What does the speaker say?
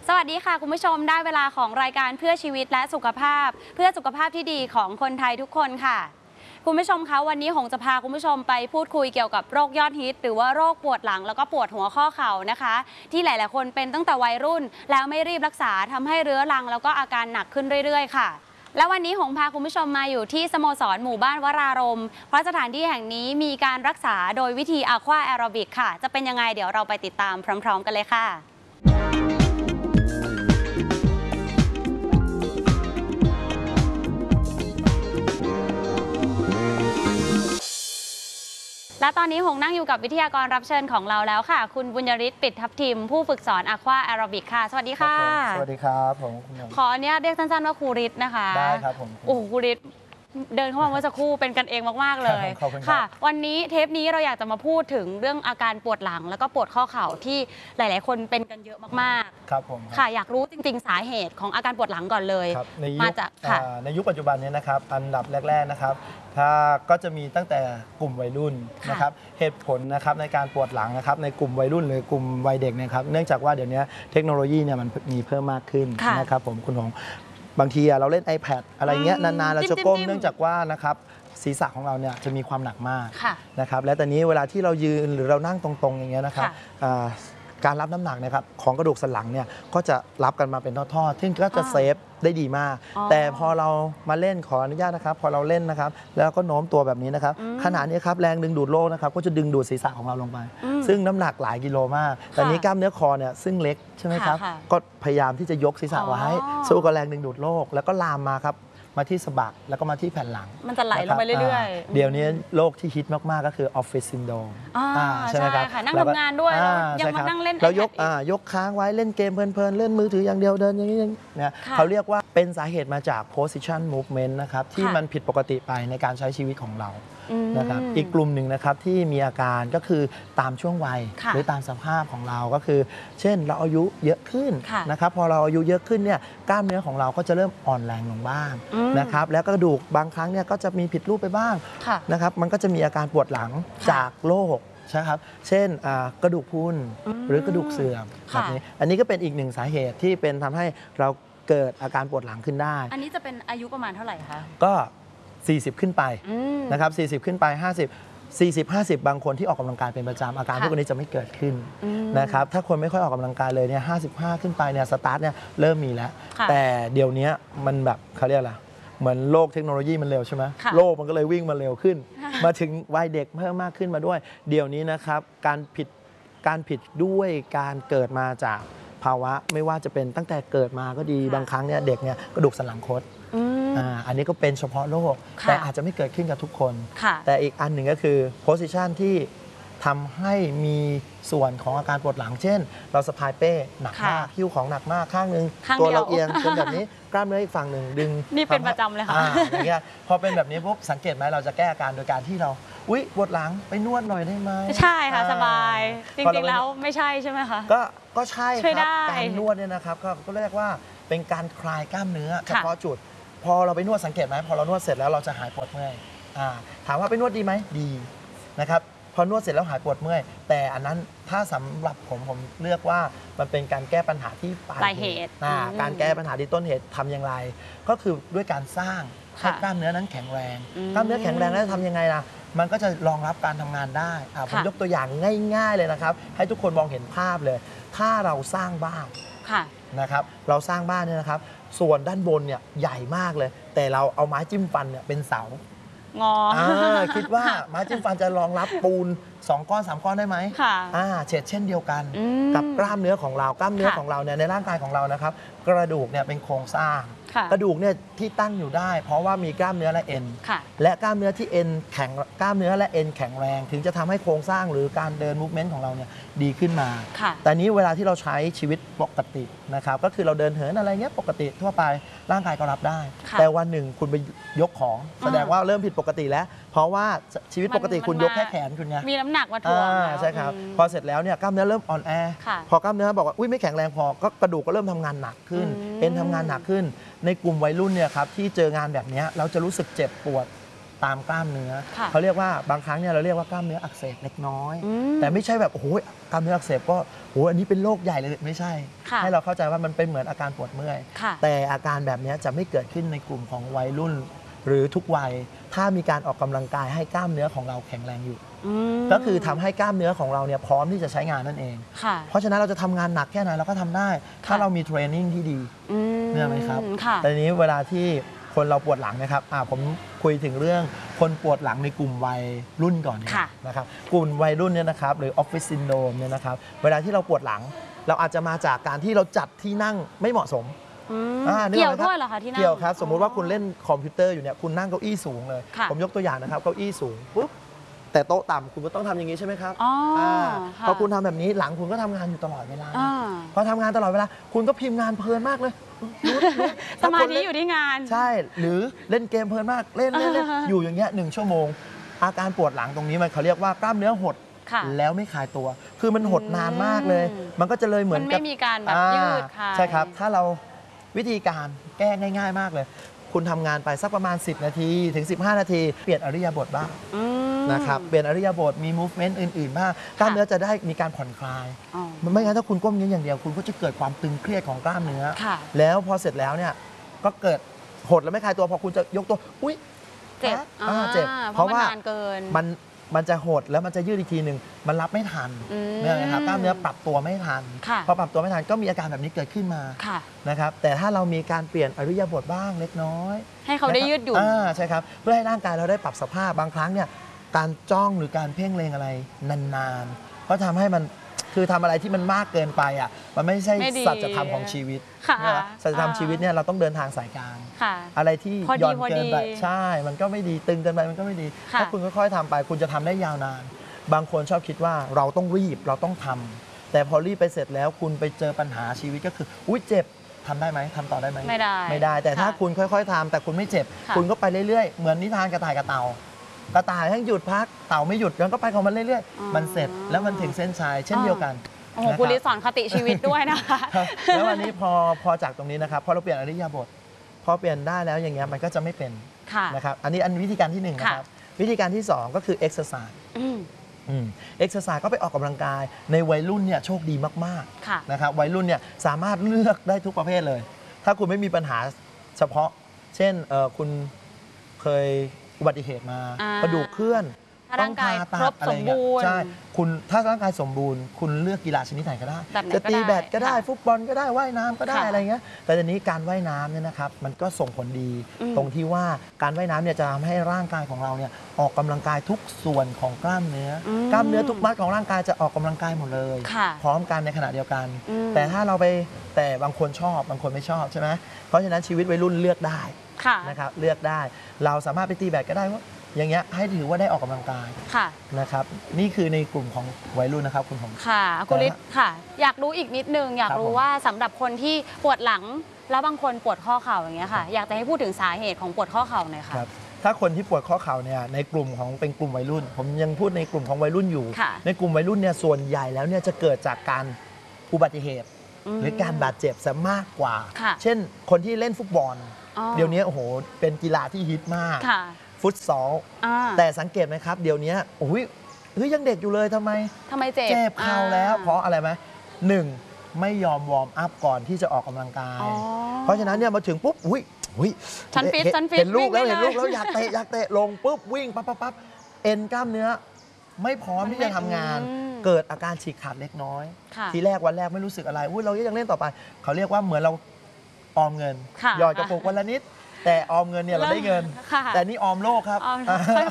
สวัสดีค่ะคุณผู้ชมได้เวลาของรายการเพื่อชีวิตและสุขภาพเพื่อสุขภาพที่ดีของคนไทยทุกคนค่ะคุณผู้ชมคะวันนี้หงจะพาคุณผู้ชมไปพูดคุยเกี่ยวกับโรคยอดฮิตหรือว่าโรคปวดหลังแล้วก็ปวดหัวข้อเข่านะคะที่หลายๆคนเป็นตั้งแต่วัยรุ่นแล้วไม่รีบรักษาทำให้เรื้อรังแล้วก็อาการหนักขึ้นเรื่อยๆค่ะและวันนี้หงพาคุณผู้ชมมาอยู่ที่สโมสรหมู่บ้านวรารมณ์เพราะสถานที่แห่งนี้มีการรักษาโดยวิธีอะควาแอโรบิกค่ะจะเป็นยังไงเดี๋ยวเราไปติดตามพร้อมๆกันเลยค่ะและตอนนี้หงนั่งอยู่กับวิทยากรรับเชิญของเราแล้วค่ะคุณบุญยริศปิดทับทิมผู้ฝึกสอนอะควาแอโรบิกค่ะสวัสดีค่ะสวัสดีครับผมขออนุญาตเรียกสั้นๆว่าครูฤทธิ์นะคะได้ครับผมโอ้ครูฤทธิ์เดินเข้ามาเมื่อสักครู่เป็นกันเองมากๆเลยค่ะวันนี้เทปนี้เราอยากจะมาพูดถึงเรื่องอาการปวดหลังแล้วก็ปวดข้อเข่าที่หลายๆคนเป็นกันเยอะมากๆครับผมค่ะอยากรู้จริงๆสาเหตุของอาการปวดหลังก่อนเลยมาจากในยุคปัจจุบันนี้นะครับอันดับแรกๆนะครับถ้าก็จะมีตั้งแต่กลุ่มวัยรุ่นนะครับเหตุผลนะครับในการปวดหลังนะครับในกลุ่มวัยรุ่นหรือกลุ่มวัยเด็กนะครับเนื่องจากว่าเดี๋ยวนี้เทคโนโลยีเนี่ยมันมีเพิ่มมากขึ้นนะครับผมคุณหงบางทีเราเล่น iPad อะไรเงี้ยนานๆเราจะก้มเนื่องจากว่านะครับศีรษะของเราเนี่ยจะมีความหนักมากนะครับและตอนนี้เวลาที่เรายืนหรือเรานั่งตรงๆอย่างเงี้ยนะครับการรับน้ำหนักนะครับของกระดูกสันหลังเนี่ยก็จะรับกันมาเป็นทอดๆซึ่งก็จะเซฟได้ดีมากแต่พอเรามาเล่นขออนุญาตนะครับพอเราเล่นนะครับแล้วก็โน้มตัวแบบนี้นะครับขณะนี้ครับแรงดึงดูดโลกนะครับก็จะดึงดูดศีรษะของเราลงไปซึ่งน้ำหนักหลายกิโลมากแต่นี้กล้ามเนื้อคอเนี่ยซึ่งเล็กใช่ไหมครับก็พยายามที่จะยกศีรษะไว้สู้กับแรงดึงดูดโลกแล้วก็ลามมาครับมาที่สะบักแล้วก็มาที่แผ่นหลังมันจะไหลลงไปเรื่อยๆเดี๋ยวนี้โรคที่ฮิตมากๆก็คือออฟฟิศซินโดรมใช่ไหมครับนั่งทำงานด้วยยังมานั่งเล่นเรายกค้างไว้เล่นเกมเพลินๆเล่นมือถืออย่างเดียวเดินอย่างนี้เนี่ยเขาเรียกว่าเป็นสาเหตุมาจาก position movement นะครับที่มันผิดปกติไปในการใช้ชีวิตของเรานะครับอีกกลุ่มหนึ่งนะครับที่มีอาการก็คือตามช่วงวัยหรือตามสภาพของเราก็คือเช่นเราอายุเยอะขึ้นนะครับพอเราอายุเยอะขึ้นเนี่ยกล้ามเนื้อของเราก็จะเริ่มอ่อนแรงลงบ้างนะครับแล้วกระดูกบางครั้งเนี่ยก็จะมีผิดรูปไปบ้างนะครับมันก็จะมีอาการปวดหลังจากโรคใช่ครับเช่นกระดูกพรุนหรือกระดูกเสื่อมแบบนี้อันนี้ก็เป็นอีกหนึ่งสาเหตุที่เป็นทำให้เราเกิดอาการปวดหลังขึ้นได้อันนี้จะเป็นอายุประมาณเท่าไหร่คะก็40ขึ้นไปนะครับ40ขึ้นไป50 บางคนที่ออกกำลังกายเป็นประจำอาการพวกนี้จะไม่เกิดขึ้นนะครับถ้าคนไม่ค่อยออกกำลังกายเลยเนี่ย55ขึ้นไปเนี่ยสตาร์ทเนี่ยเริ่มมีแล้วแต่เดี๋ยวนี้มันแบบเขาเรียกอะไรเหมือนโลกเทคโนโลยีมันเร็วใช่ไหมโลกมันก็เลยวิ่งมาเร็วขึ้นมาถึงวัยเด็กเพิ่มมากขึ้นมาด้วยเดี๋ยวนี้นะครับการผิดด้วยการเกิดมาจากภาวะไม่ว่าจะเป็นตั้งแต่เกิดมาก็ดีบางครั้งเนี่ยเด็กเนี่ยกระดูกสันหลังคดอันนี้ก็เป็นเฉพาะโรคแต่อาจจะไม่เกิดขึ้นกับทุกคนแต่อีกอันหนึ่งก็คือโพสิชันที่ทำให้มีส่วนของอาการปวดหลังเช่นเราสะพายเป้หนักมากหิ้วของหนักมากข้างหนึ่งตัวเราเอียงเป็นแบบนี้กล้ามเนื้ออีกฝั่งหนึ่งดึงนี่เป็นประจำเลยค่ะอย่างเงี้ยพอเป็นแบบนี้ปุ๊บสังเกตไหมเราจะแก้อาการโดยการที่เราปวดหลังไปนวดหน่อยได้ไหมใช่ค่ะสบายจริงๆแล้วไม่ใช่ใช่ไหมคะก็ใช่ครับการนวดเนี่ยนะครับก็เรียกว่าเป็นการคลายกล้ามเนื้อเฉพาะจุดพอเราไปนวดสังเกตไหมพอเรานวดเสร็จแล้วเราจะหายปวดเมื่อยถามว่าไปนวดดีไหมดีนะครับพอนวดเสร็จแล้วหายปวดเมื่อยแต่อันนั้นถ้าสำหรับผมเลือกว่ามันเป็นการแก้ปัญหาที่ปลายเหตุการแก้ปัญหาที่ต้นเหตุทำอย่างไรก็คือด้วยการสร้างให้กล้ามเนื้อนั้นแข็งแรงกล้ามเนื้อแข็งแรงแล้วทำยังไงล่ะมันก็จะรองรับการทำงานได้ผมยกตัวอย่างง่ายๆเลยนะครับให้ทุกคนมองเห็นภาพเลยถ้าเราสร้างบ้านนะครับเราสร้างบ้านเนี่ยนะครับส่วนด้านบนเนี่ยใหญ่มากเลยแต่เราเอาไม้จิ้มฟันเนี่ยเป็นเสางอคิดว่าไม้จิ้มฟันจะรองรับปูน2 ก้อน 3 ก้อนได้ไหมเช่นเดียวกันกับกล้ามเนื้อของเรากล้ามเนื้อของเราเนี่ยในร่างกายของเรานะครับกระดูกเนี่ยเป็นโครงสร้างกระดูกเนี่ยที่ตั้งอยู่ได้เพราะว่ามีกล้ามเนื้อและเอ็นและกล้ามเนื้อที่เอ็นแข็งกล้ามเนื้อและเอ็นแข็งแรงถึงจะทำให้โครงสร้างหรือการเดินมูฟเมนต์ของเราเนี่ยดีขึ้นมาแต่นี้เวลาที่เราใช้ชีวิตปกตินะครับก็คือเราเดินเหินอะไรเงี้ยปกติทั่วไปร่างกายก็รับได้แต่วันหนึ่งคุณไปยกของแสดงว่าเริ่มผิดปกติแล้วเพราะว่าชีวิตปกติคุณยกแค่แขนคุณไงมีน้ำหนักมาถ่วงใช่ครับพอเสร็จแล้วเนี่ยกล้ามเนื้อเริ่มอ่อนแอพอกล้ามเนื้อบอกว่าไม่แข็งแรงพอก็กระดูกก็เริ่มทำงานหนักขึ้นเอ็นทำงานหนักขึ้นในกลุ่มวัยรุ่นเนี่ยครับที่เจองานแบบนี้เราจะรู้สึกเจ็บปวดตามกล้ามเนื้อค่ะเขาเรียกว่าบางครั้งเนี่ยเราเรียกว่ากล้ามเนื้ออักเสบเล็กน้อย แต่ไม่ใช่แบบโอ้โหกล้ามเนื้ออักเสบก็โอ้โหอันนี้เป็นโรคใหญ่เลยไม่ใช่ค่ะให้เราเข้าใจว่ามันเป็นเหมือนอาการปวดเมื่อยค่ะแต่อาการแบบนี้จะไม่เกิดขึ้นในกลุ่มของวัยรุ่น หรือทุกวัยถ้ามีการออกกำลังกายให้กล้ามเนื้อของเราแข็งแรงอยู่ ก็คือทำให้กล้ามเนื้อของเราเนี่ยพร้อมที่จะใช้งานนั่นเองค่ะเพราะฉะนั้นเราจะทำงานหนักแค่ไหนเราก็ทำได้ ถ้าเรามีเทรนนิ่งที่ดีเนี่ยไหมครับค่ะแต่ทีนี้เวลาที่คนเราปวดหลังนะครับผมคุยถึงเรื่องคนปวดหลังในกลุ่มวัยรุ่นก่อนนะครับกลุ่มวัยรุ่นเนี่ยนะครับหรือออฟฟิศซินโดรมเนี่ยนะครับเวลาที่เราปวดหลัง เราอาจจะมาจากการที่เราจัดที่นั่งไม่เหมาะสมเกี่ยวด้วยเหรอคะที่นั่งเกี่ยวครับสมมุติว่าคุณเล่นคอมพิวเตอร์อยู่เนี่ยคุณนั่งเก้าอี้สูงเลยค่ะผมยกตัวอย่างนะครับเก้าอี้สูงปุ๊บแต่โต๊ะต่ำคุณก็ต้องทำอย่างนี้ใช่ไหมครับอ๋ออ่ ค่ะพอคุณทำแบบนี้หลังคุณก็ทำงานอยู่ตลอดเวลาอ่าพอทำงานตลอดเวลาคุณก็พิมพ์งานเพลินมากเลยสมาธิอยู่ที่งานใช่หรือเล่นเกมเพลินมากเล่นอยู่อย่างเงี้ย1 ชั่วโมง อาการปวดหลังตรงนี้มันเขาเรียกว่ากล้ามเนื้อหดค่ะแล้วไม่คลายตัว คือมันหดนานมากเลย มันก็จะเลยเหมือนมันกับไม่มีการแบบยืดคลายใช่ครับ ถ้าเราวิธีการแก้ง่าย ๆ มากเลย คุณทำงานไปสักประมาณ 10 นาทีถึง 15 นาที เปลี่ยนอริยบทบ้างนะครับเปลี่ยนอริยบทมี movement อื่น ๆ บ้างกล้ามเนื้อจะได้มีการผ่อนคลายอ๋อมันไม่งั้นถ้าคุณก้มเงี้ยอย่างเดียวคุณก็จะเกิดความตึงเครียดของกล้ามเนื้อค่ะแล้วพอเสร็จแล้วเนี่ยก็เกิดหดแล้วไม่คลายตัวพอคุณจะยกตัวอุ้ยเจ็บเจ็บเพราะมันนานเกินมันจะหดแล้วมันจะยืดอีกทีหนึ่งมันรับไม่ทันเนี่ยนะครับกล้ามเนื้อปรับตัวไม่ทันค่ะพอปรับตัวไม่ทันก็มีอาการแบบนี้เกิดขึ้นมาค่ะนะครับแต่ถ้าเรามีการเปลี่ยนอริยบทบ้างเล็กน้อยให้เขาได้ยืดหยุ่นใช่ครับเพื่อให้ร่างกายเราได้ปรับสภาพบางครั้งเนี่ยการจ้องหรือการเพ่งเล็งอะไรนานๆก็ทำให้มันคือทำอะไรที่มันมากเกินไปมันไม่ใช่ไม่ดีสัจธรรมของชีวิตค่ะนะสัจธรรมชีวิตเนี่ยเราต้องเดินทางสายกลางค่ะอะไรที่พอดีหย่อนเกินไปพอดีใช่ มันก็ไม่ดีตึงเกินไปมันก็ไม่ดีค่ะถ้าคุณค่อยๆทำไปคุณจะทำได้ยาวนาน บางคนชอบคิดว่าเราต้องรีบเราต้องทำแต่พอรีบไปเสร็จแล้วคุณไปเจอปัญหาชีวิตก็คืออุ้ยเจ็บทำได้ไหมทำต่อได้ไหมไม่ได้ไม่ได้ แต่ถ้าค่ะคุณค่อยๆทำแต่คุณไม่เจ็บค่ะคุณก็ไปเรื่อยๆเหมือนนิทานกระต่ายกับเต่ากระต่ายให้หยุดพักเต่าไม่หยุดมันก็ไปของมันเรื่อยๆมันเสร็จแล้วมันถึงเส้นชัยเช่นเดียวกันโอ้โหนะครับคุณลิศสอนคติชีวิตด้วยนะคะครับแล้ววันนี้พอจากตรงนี้นะครับพอเราเปลี่ยนอริยบทพอเปลี่ยนได้แล้วอย่างเงี้ยมันก็จะไม่เป็นค่ะนะครับอันนี้วิธีการที่1นะครับวิธีการที่ 2 ก็คือ exercise เอ็กซ์ไซส์ก็ไปออกกำลังกายในวัยรุ่นเนี่ยโชคดีมากค่ะๆนะครับวัยรุ่นเนี่ยสามารถเลือกได้ทุกประเภทเลย ถ้าคุณไม่มีปัญหาเฉพาะ เช่นคุณเคยอุบัติเหตุมาอ่ากระดูกเคลื่อนถ้าร่างกายต้องผ่ครบอะไรเงี้ยสมบูรณ์ใช่คุณถ้าร่างกายสมบูรณ์ คุณเลือกกีฬาชนิดไหนก็ได้แบบไหนจะตีก็ได้แบดก็ได้ค่ะฟุตบอลก็ได้ว่ายน้ำก็ได้ค่ะอะไรเงี้ยแต่ทีนี้การว่ายน้ำเนี่ยนะครับมันก็ส่งผลดี ตรงที่ว่าการว่ายน้ำเนี่ยจะทำให้ร่างกายของเราเนี่ยออกกำลังกายทุกส่วนของกล้ามเนื้ออมกล้ามเนื้อทุกมัดของร่างกายจะออกกำลังกายหมดเลยค่ะพร้อมกันในขณะเดียวกันอืมแต่ถ้าเราไปแต่บางคนชอบบางคนไม่ชอบใช่ไหมเพราะฉะนั้นชีวิตวัยรุ่นเลือกได้ค่ะนะครับเลือกได้ เราสามารถไปตีแบดก็ได้ว่าอย่างเงี้ยให้ถือว่าได้ออกกำลังกายค่ะนะครับนี่คือในกลุ่มของวัยรุ่นนะครับคุณผมค่ะคุณลิศค่ะ อยากรู้อีกนิดนึง อยากครับรู้ผมว่าสำหรับคนที่ปวดหลังแล้วบางคนปวดข้อเข่าอย่างเงี้ยค่ะ อยากจะให้พูดถึงสาเหตุของปวดข้อเข่าหน่อยค่ะครับถ้าคนที่ปวดข้อเข่าเนี่ยในกลุ่มของเป็นกลุ่มวัยรุ่น ผมยังพูดในกลุ่มของวัยรุ่นอยู่ค่ะในกลุ่มวัยรุ่นเนี่ยส่วนใหญ่แล้วเนี่ยจะเกิดจากการอุบัติเหตุ หรือการบาดเจ็บซะมากกว่าค่ะเช่นคนที่เล่นฟุตบอลอ๋อเดี๋ยวนี้โอ้โหเป็นกีฬาที่ฮิตมากค่ะฟุตซอลอ่าแต่สังเกตไหมครับเดี๋ยวนี้โอ้ยเฮ้ยยังเด็กอยู่เลยทำไมทำไมเจ็บเจ็บเข่าแล้วอ่เพราะอะไรไหมหนึ่งไม่ยอมวอร์มอัพก่อนที่จะออกกำลังกายอ๋อเพราะฉะนั้นเนี่ยมาถึงปุ๊บอุ้ยฉันฟิตเห็ฉันฟิตเห็นลูกแล้ววิ่เห็งนได้ลูกเลยแล้วอยากเตะลงปุ๊บวิ่งปั๊บเอ็นกล้ามเนื้อ ไม่พร้อมที่จะทำงาน เกิดอาการฉีกขาดเล็กน้อยค่ะทีแรกวันแรกไม่รู้สึกอะไรอุ้ยเรายังเล่นต่อไป เขาเรียกว่าเหมือนเราออมเงินค่ะหยอดกระปุกวันละนิด แต่ออมเงินเนี่ยเราได้เงินค่ะแต่นี่ออมโลกครับอ๋อ